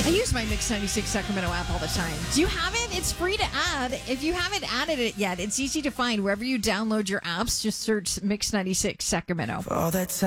I use my Mix 96 Sacramento app all the time. Do you have it? It's free to add. If you haven't added it yet, it's easy to find wherever you download your apps. Just search Mix 96 Sacramento. All that time.